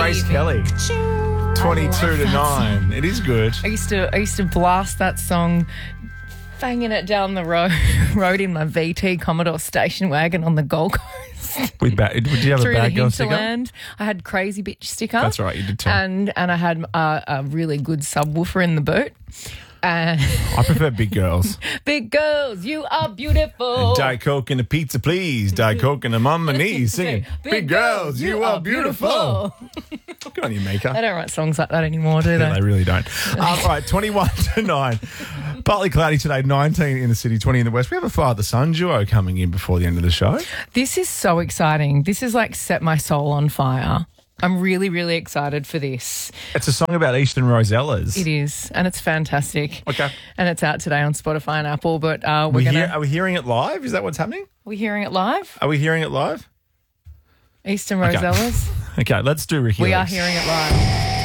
Grace Kelly. 22 to 9. It is good. I used to blast that song, banging it down the road in my VT Commodore station wagon on the Gold Coast. Did you have a Through bad the girl sticker? hinterland. I had Crazy Bitch sticker. That's right, you did too. And I had a really good subwoofer in the boot. I prefer big girls. Big girls, you are beautiful. Diet Coke and a pizza, please. Diet Coke and I'm on my knees singing. Big girls, you are beautiful. Good on you, Mika. They don't write songs like that anymore, do they? They really don't. All right, 21 to 9. Partly cloudy today, 19 in the city, 20 in the west. We have a father-son duo coming in before the end of the show. This is so exciting. This is like set my soul on fire. I'm really, really excited for this. It's a song about Eastern Rosellas. It is, and it's fantastic. Okay. And it's out today on Spotify and Apple, but Are we hearing it live? Is that what's happening? We're hearing it live? Are we hearing it live? Eastern Rosellas? Okay, let's do Ricky We are Leaks. hearing it live.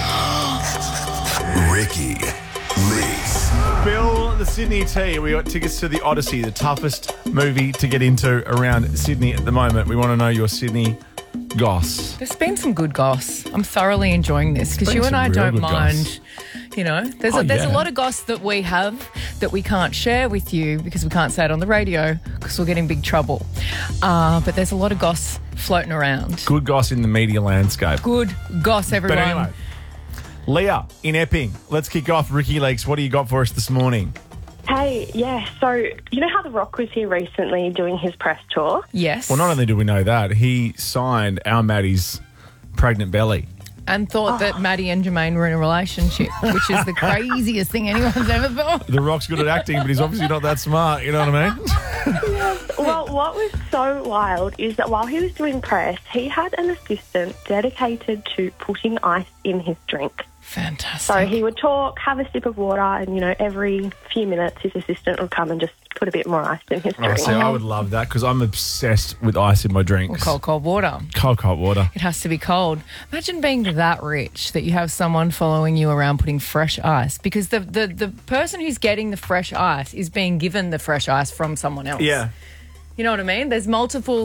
Ricky Leaks. Bill, the Sydney T. We got tickets to the Odyssey, the toughest movie to get into around Sydney at the moment. We want to know your Sydney goss. There's been some good goss. I'm thoroughly enjoying this because you and I don't mind. You know, there's a lot of goss that we have that we can't share with you because we can't say it on the radio because we'll get in big trouble. But there's a lot of goss floating around. Good goss in the media landscape. Good goss, everyone. But anyway, Leah in Epping, let's kick off Ricky Leaks. What do you got for us this morning? Hey, yeah, so you know how The Rock was here recently doing his press tour? Yes. Well, not only do we know that, he signed our Maddie's pregnant belly. And thought that Maddie and Jermaine were in a relationship, which is the craziest thing anyone's ever thought. The Rock's good at acting, but he's obviously not that smart, you know what I mean? Well, what was so wild is that while he was doing press, he had an assistant dedicated to putting ice in his drink. Fantastic. So he would talk, have a sip of water, and, you know, every few minutes his assistant would come and just put a bit more ice in his drink. See, I would love that because I'm obsessed with ice in my drinks. Cold water. Cold water. It has to be cold. Imagine being that rich that you have someone following you around putting fresh ice because the person who's getting the fresh ice is being given the fresh ice from someone else. Yeah. You know what I mean? There's multiple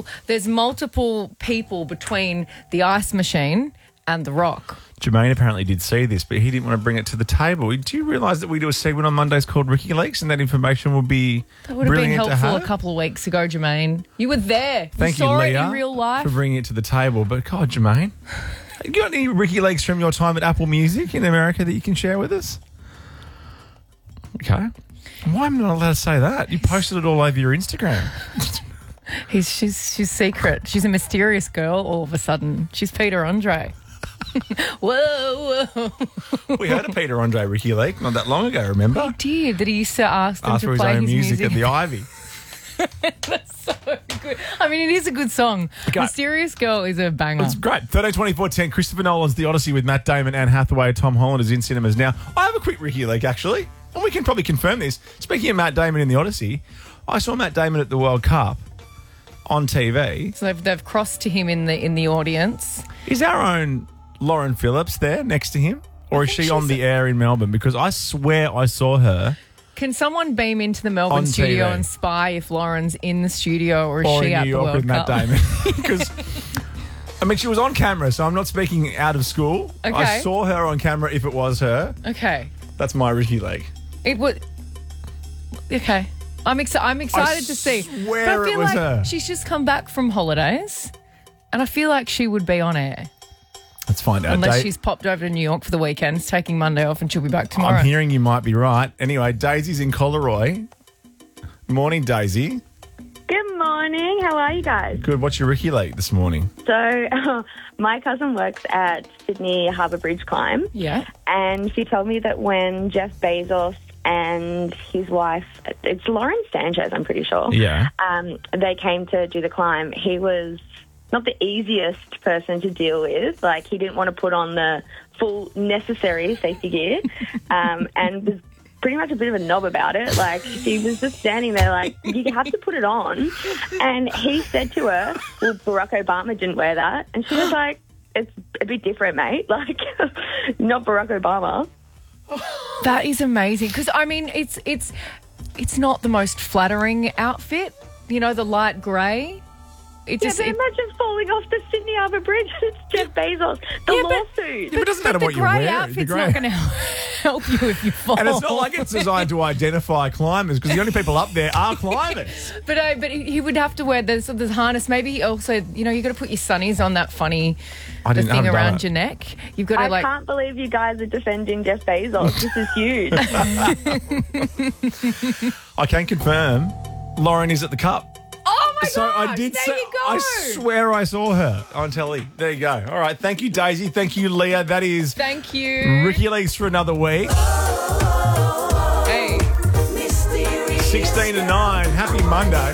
people between the ice machine and The Rock. Jermaine apparently did see this, but he didn't want to bring it to the table. Do you realise that we do a segment on Mondays called Ricky Leaks and that information will be That would have been brilliant to helpful have? a couple of weeks ago, Jermaine. You were there. Thank you, saw Leah, it in real life. for bringing it to the table. But God, Jermaine, you got any Ricky Leaks from your time at Apple Music in America that you can share with us? Okay. Why am I not allowed to say that? You posted it all over your Instagram. She's secret. She's a mysterious girl all of a sudden. She's Peter Andre. Whoa. We heard of Peter Andre Ricky Leak not that long ago, remember? He did. That he used to ask them Asked to for his play own his music at the Ivy. That's so good. I mean, it is a good song. Okay. Mysterious Girl is a banger. It's great. 13, 24, 10. Christopher Nolan's The Odyssey with Matt Damon, Anne Hathaway, Tom Holland is in cinemas now. I have a quick Ricky Leak, actually, and we can probably confirm this. Speaking of Matt Damon in The Odyssey, I saw Matt Damon at the World Cup on TV. So they've crossed to him in the audience. Is our own Lauren Phillips there next to him? Or is she on the air in Melbourne? Because I swear I saw her. Can someone beam into the Melbourne On studio TV. and spy if Lauren's in the studio or is Or she in at New the York World with Matt Cup? Damon. Because, I mean, she was on camera, so I'm not speaking out of school. Okay. I saw her on camera if it was her. Okay. That's my Ricky Leak. It would. Okay. I'm excited to see. swear But I it feel was like her. she's just come back from holidays, and I feel like she would be on air Let's find out. unless she's popped over to New York for the weekends, taking Monday off, and she'll be back tomorrow. I'm hearing you might be right. Anyway, Daisy's in Coleroy. Morning, Daisy. Good morning. How are you guys? Good. What's your Ricky Leak this morning? So, my cousin works at Sydney Harbour Bridge Climb, Yeah. and she told me that when Jeff Bezos and his wife, it's Lauren Sanchez, I'm pretty sure, Yeah. they came to do the climb, he was not the easiest person to deal with. Like, he didn't want to put on the full necessary safety gear, and was pretty much a bit of a knob about it. Like, she was just standing there like, you have to put it on. And he said to her, well, Barack Obama didn't wear that. And she was like, it's a bit different, mate. Like, not Barack Obama. That is amazing because I mean it's not the most flattering outfit, you know, the light grey. imagine falling off the Sydney Harbour Bridge. It's Jeff Bezos. The lawsuit. But it doesn't matter what you're wearing. The grey outfit's not going to help you if you fall. And it's not like it's designed to identify climbers because the only people up there are climbers. But he would have to wear the harness. Maybe he also, you got to put your sunnies on that funny thing around your neck. You've got to I can't believe you guys are defending Jeff Bezos. This is huge. I can confirm Lauren is at the Cup. Oh my God! I did there you go. I swear I saw her on telly. There you go. All right. Thank you, Daisy. Thank you, Leah. That is Thank you. Ricky Lees for another week. Hey. 16 to 9. Happy Monday.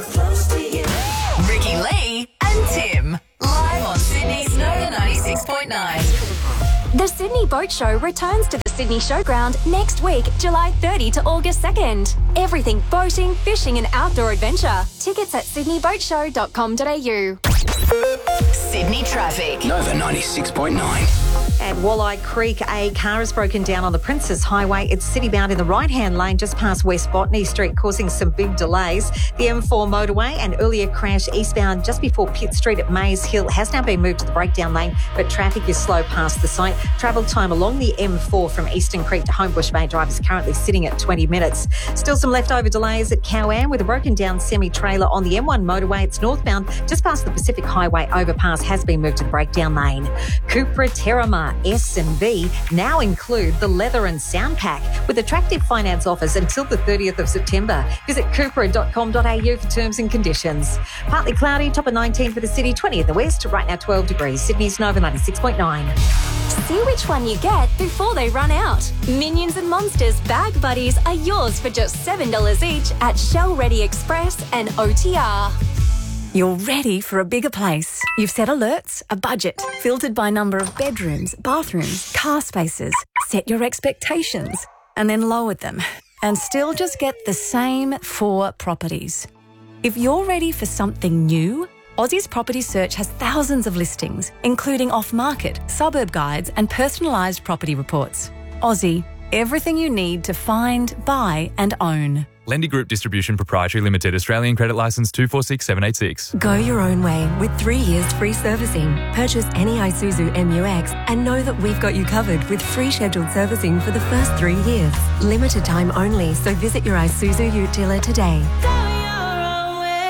Ricky Lee and Tim. Live on Sydney's Nova 96.9. The Sydney Boat Show returns to the Sydney Showground next week, July 30 to August 2nd. Everything boating, fishing and outdoor adventure. Tickets at sydneyboatshow.com.au. Sydney traffic. Nova 96.9. At Walleye Creek, a car has broken down on the Princess Highway. It's city-bound in the right-hand lane just past West Botany Street, causing some big delays. The M4 motorway, an earlier crash eastbound just before Pitt Street at Mays Hill, has now been moved to the breakdown lane, but traffic is slow past the site. Travel time along the M4 from Eastern Creek to Homebush Bay Drive is currently sitting at 20 minutes. Still some leftover delays at Cowan with a broken-down semi-trailer on the M1 motorway. It's northbound just past the Pacific Highway overpass, has been moved to the breakdown lane. Cupra Terramar S and V now include the leather and sound pack with attractive finance offers until the 30th of September. Visit cupra.com.au for terms and conditions. Partly cloudy, top of 19 for the city, 20 in the west, right now 12 degrees. Sydney's Nova 96.9. See which one you get before they run out. Minions and Monsters Bag Buddies are yours for just $7 each at Shell Ready Express and OTR. You're ready for a bigger place. You've set alerts, a budget, filtered by number of bedrooms, bathrooms, car spaces, set your expectations, and then lowered them, and still just get the same 4 properties. If you're ready for something new, Aussie's Property Search has thousands of listings, including off-market, suburb guides, and personalised property reports. Aussie, everything you need to find, buy, and own. Lendy Group Distribution Proprietary Limited, Australian Credit Licence 246786. Go your own way with 3 years free servicing. Purchase any Isuzu MU-X and know that we've got you covered with free scheduled servicing for the first 3 years. Limited time only, so visit your Isuzu Ute dealer today.